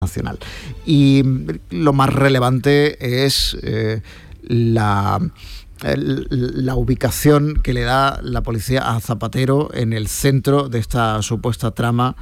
nacional. Y lo más relevante es la ubicación que le da la policía a Zapatero en el centro de esta supuesta trama,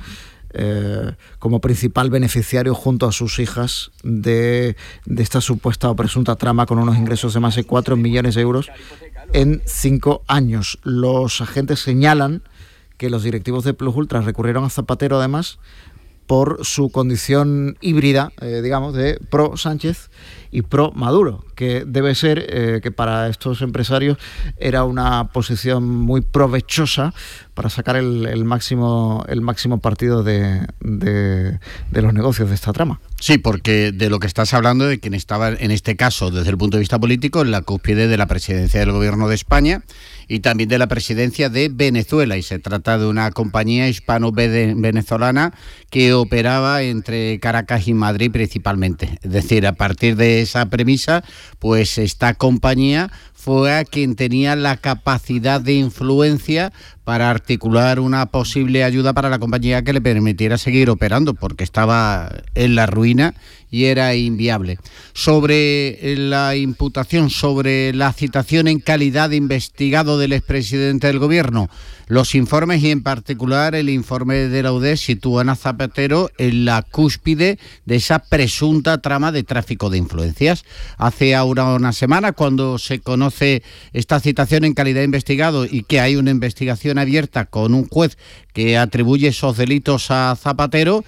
como principal beneficiario junto a sus hijas de esta supuesta o presunta trama, con unos ingresos de más de 4 millones de euros en 5 años. Los agentes señalan que los directivos de Plus Ultra recurrieron a Zapatero además por su condición híbrida, digamos, de pro Sánchez y pro Maduro, que debe ser que para estos empresarios era una posición muy provechosa para sacar el máximo partido de los negocios de esta trama. Sí, porque de lo que estás hablando, de quien estaba en este caso desde el punto de vista político en la cúspide de la presidencia del gobierno de España y también de la presidencia de Venezuela, y se trata de una compañía hispano-venezolana que operaba entre Caracas y Madrid principalmente. Es decir, a partir de esa premisa, pues esta compañía fue a quien tenía la capacidad de influencia para articular una posible ayuda para la compañía que le permitiera seguir operando, porque estaba en la ruina y era inviable. Sobre la imputación, sobre la citación en calidad de investigado del expresidente del gobierno, los informes y en particular el informe de la UDES sitúan a Zapatero en la cúspide de esa presunta trama de tráfico de influencias. Hace ahora una semana, cuando se conoce esta citación en calidad de investigado y que hay una investigación abierta con un juez que atribuye esos delitos a Zapatero,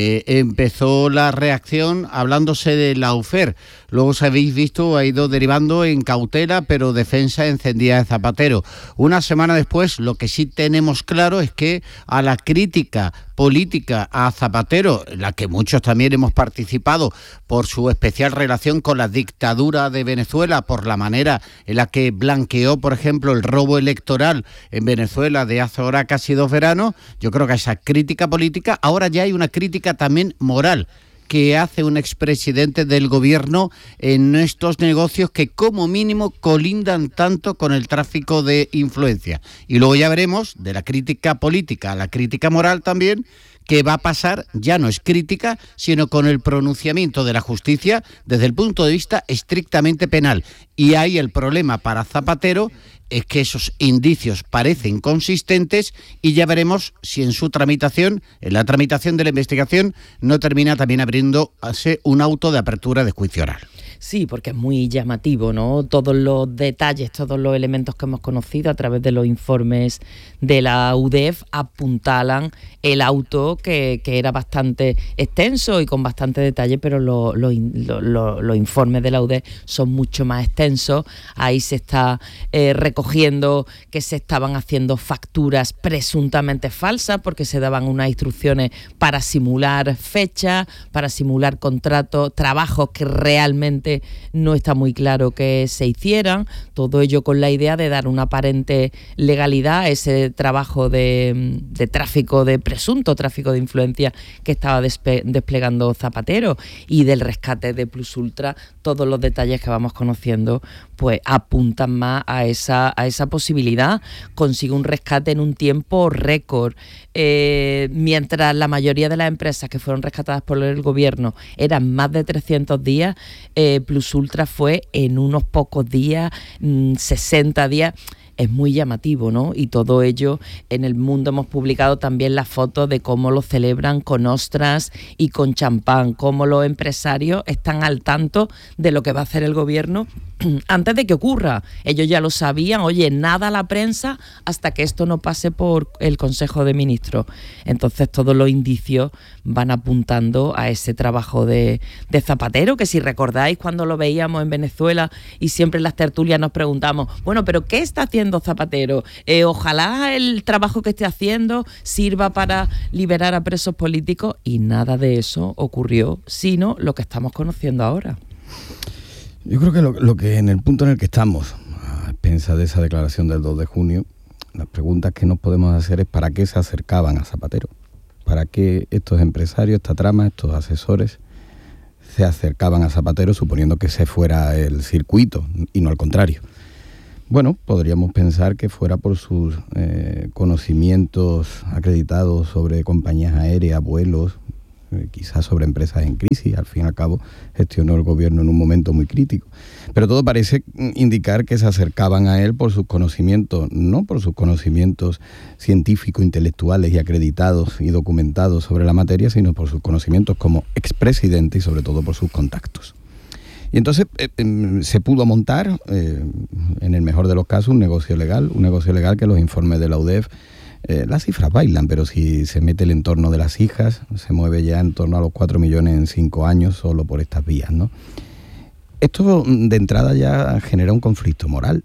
empezó la reacción hablándose de Lawfare. Luego, si habéis visto, ha ido derivando en cautela, pero defensa encendida de Zapatero. Una semana después, lo que sí tenemos claro es que a la crítica política a Zapatero, la que muchos también hemos participado por su especial relación con la dictadura de Venezuela, por la manera en la que blanqueó, por ejemplo, el robo electoral en Venezuela de hace ahora casi 2 veranos, yo creo que a esa crítica política ahora ya hay una crítica también moral que hace un expresidente del gobierno en estos negocios que como mínimo colindan tanto con el tráfico de influencia. Y luego ya veremos, de la crítica política a la crítica moral también, que va a pasar, ya no es crítica, sino con el pronunciamiento de la justicia desde el punto de vista estrictamente penal. Y ahí el problema para Zapatero es que esos indicios parecen consistentes y ya veremos si en su tramitación, en la tramitación de la investigación, no termina también abriéndose un auto de apertura de juicio oral. Sí, porque es muy llamativo, ¿no? Todos los detalles, todos los elementos que hemos conocido a través de los informes de la UDEF apuntalan el auto que era bastante extenso y con bastante detalle, pero los informes de la UDEF son mucho más extensos. Ahí se está recogiendo que se estaban haciendo facturas presuntamente falsas porque se daban unas instrucciones para simular fechas, para simular contratos, trabajos que realmente no está muy claro que se hicieran, todo ello con la idea de dar una aparente legalidad a ese trabajo de tráfico, de presunto tráfico de influencia que estaba desplegando Zapatero, y del rescate de Plus Ultra. Todos los detalles que vamos conociendo pues apuntan más a esa posibilidad. Consigue un rescate en un tiempo récord, mientras la mayoría de las empresas que fueron rescatadas por el gobierno eran más de 300 días, Plus Ultra fue en unos pocos días, 60 días. Es muy llamativo, ¿no? Y todo ello, en El Mundo hemos publicado también las fotos de cómo lo celebran con ostras y con champán, cómo los empresarios están al tanto de lo que va a hacer el gobierno antes de que ocurra. Ellos ya lo sabían, oye, nada a la prensa hasta que esto no pase por el Consejo de Ministros. Entonces todos los indicios van apuntando a ese trabajo de Zapatero, que si recordáis cuando lo veíamos en Venezuela y siempre en las tertulias nos preguntamos, bueno, pero ¿qué está haciendo Zapatero? Ojalá el trabajo que esté haciendo sirva para liberar a presos políticos, y nada de eso ocurrió, sino lo que estamos conociendo ahora. Yo creo que lo que en el punto en el que estamos, a expensas de esa declaración del 2 de junio, las preguntas que nos podemos hacer es ¿para qué se acercaban a Zapatero? ¿Para qué estos empresarios, esta trama, estos asesores se acercaban a Zapatero suponiendo que ese fuera el circuito y no al contrario? Bueno, podríamos pensar que fuera por sus conocimientos acreditados sobre compañías aéreas, vuelos, quizás sobre empresas en crisis. Al fin y al cabo gestionó el gobierno en un momento muy crítico. Pero todo parece indicar que se acercaban a él por sus conocimientos, no por sus conocimientos científicos, intelectuales y acreditados y documentados sobre la materia, sino por sus conocimientos como expresidente y sobre todo por sus contactos. Y entonces se pudo montar, en el mejor de los casos, un negocio legal que los informes de la UDEF, las cifras bailan, pero si se mete el entorno de las hijas, se mueve ya en torno a los 4 millones en 5 años solo por estas vías, ¿no? Esto de entrada ya genera un conflicto moral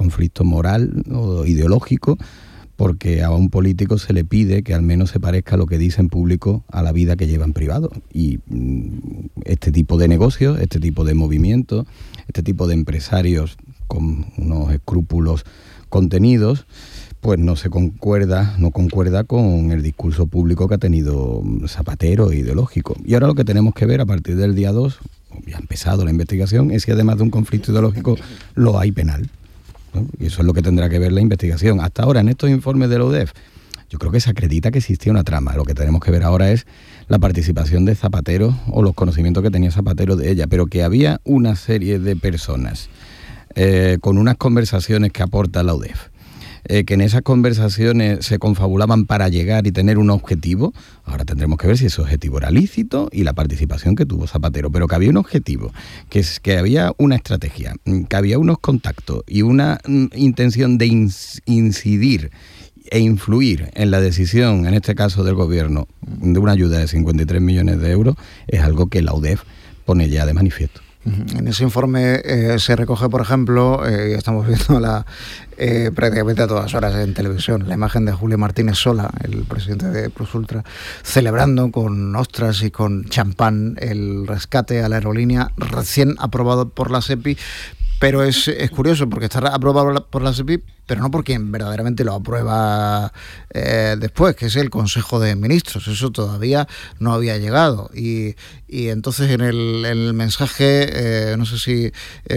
o ideológico, porque a un político se le pide que al menos se parezca a lo que dice en público a la vida que lleva en privado. Y este tipo de negocios, este tipo de movimientos, este tipo de empresarios con unos escrúpulos contenidos, pues no concuerda con el discurso público que ha tenido Zapatero ideológico. Y ahora lo que tenemos que ver a partir del día 2, ya ha empezado la investigación, es si además de un conflicto ideológico lo hay penal, ¿no? Y eso es lo que tendrá que ver la investigación. Hasta ahora, en estos informes de la UDEF, yo creo que se acredita que existía una trama. Lo que tenemos que ver ahora es la participación de Zapatero o los conocimientos que tenía Zapatero de ella, pero que había una serie de personas con unas conversaciones que aporta la UDEF, que en esas conversaciones se confabulaban para llegar y tener un objetivo. Ahora tendremos que ver si ese objetivo era lícito y la participación que tuvo Zapatero, pero que había un objetivo, que había una estrategia, que había unos contactos y una intención de incidir e influir en la decisión, en este caso del gobierno, de una ayuda de 53 millones de euros, es algo que la UDEF pone ya de manifiesto. En ese informe se recoge, por ejemplo, estamos viendo prácticamente a todas horas en televisión, la imagen de Julio Martínez Sola, el presidente de Plus Ultra, celebrando con ostras y con champán el rescate a la aerolínea recién aprobado por la SEPI. Pero es curioso porque está aprobado por la SEPI, pero no por quien verdaderamente lo aprueba después, que es el Consejo de Ministros. Eso todavía no había llegado. Y entonces en el mensaje, no sé si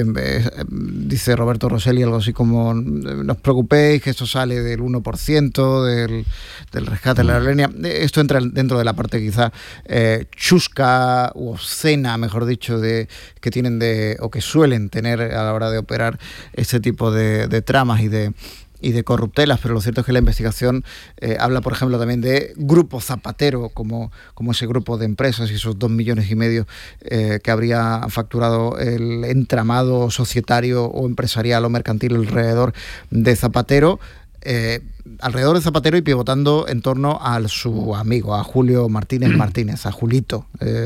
dice Roberto Rosselli algo así como: no os preocupéis, que esto sale del 1% del rescate de la aerolínea. Esto entra dentro de la parte quizá chusca u obscena, mejor dicho, que tienen o que suelen tener a la hora de operar este tipo de tramas y de corruptelas, pero lo cierto es que la investigación habla, por ejemplo, también de Grupo Zapatero, como ese grupo de empresas y esos 2,5 millones que habría facturado el entramado societario o empresarial o mercantil alrededor de Zapatero, y pivotando en torno a su amigo, a Julio Martínez, a Julito,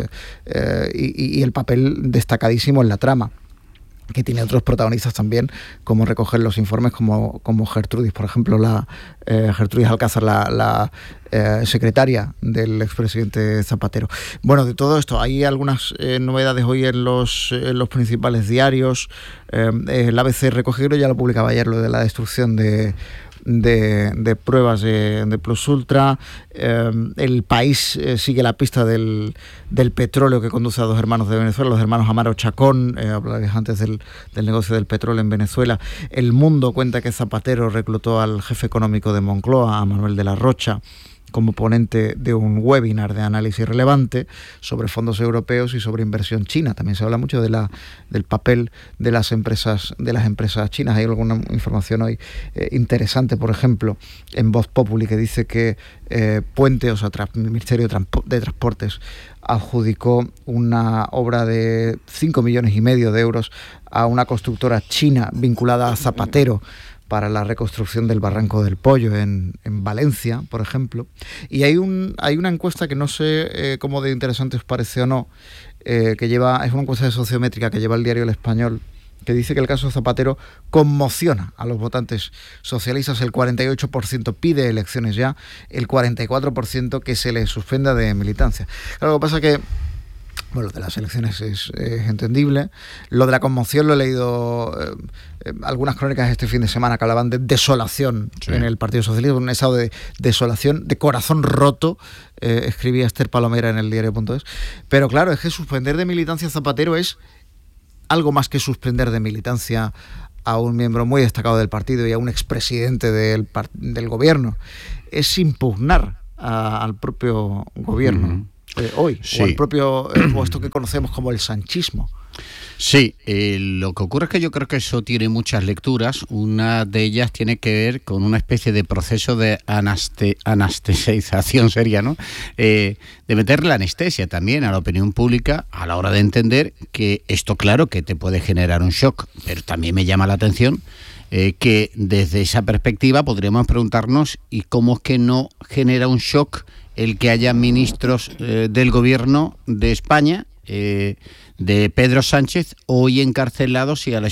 y el papel destacadísimo en la trama, que tiene otros protagonistas también, como recoger los informes, como Gertrudis, por ejemplo, Gertrudis Alcázar, la secretaria del expresidente Zapatero. Bueno, de todo esto, hay algunas novedades hoy en los principales diarios. El ABC recoge, ya lo publicaba ayer, lo de la destrucción de pruebas de Plus Ultra. El País sigue la pista del petróleo que conduce a dos hermanos de Venezuela, los hermanos Amaro Chacón. Hablabas antes del negocio del petróleo en Venezuela. El Mundo cuenta que Zapatero reclutó al jefe económico de Moncloa, a Manuel de la Rocha, como ponente de un webinar de análisis relevante sobre fondos europeos y sobre inversión china. También se habla mucho del papel de las empresas chinas. Hay alguna información hoy interesante, por ejemplo, en Voz Populi, que dice que Puente, o sea, el Ministerio de Transportes, adjudicó una obra de 5,5 millones de euros a una constructora china vinculada a Zapatero para la reconstrucción del Barranco del Pollo en Valencia, por ejemplo. Y hay una encuesta que no sé cómo de interesante os parece o no, es una encuesta de sociométrica que lleva el diario El Español, que dice que el caso Zapatero conmociona a los votantes socialistas. El 48% pide elecciones ya, el 44% que se le suspenda de militancia. Claro, lo que pasa es que lo de las elecciones es entendible. Lo de la conmoción lo he leído algunas crónicas este fin de semana que hablaban de desolación en el Partido Socialista, un estado de desolación, de corazón roto, escribía Esther Palomera en el diario.es. Pero claro, es que suspender de militancia a Zapatero es algo más que suspender de militancia a un miembro muy destacado del partido y a un expresidente del gobierno. Es impugnar al propio gobierno. hoy, Sí. o el propio, o esto que conocemos como el sanchismo. Sí, lo que ocurre es que yo creo que eso tiene muchas lecturas. Una de ellas tiene que ver con una especie de proceso de anestesización seria, ¿no? De meter la anestesia también a la opinión pública a la hora de entender que esto, claro, que te puede generar un shock, pero también me llama la atención que desde esa perspectiva podríamos preguntarnos ¿y cómo es que no genera un shock el que haya ministros del gobierno de España, de Pedro Sánchez, hoy encarcelados y a la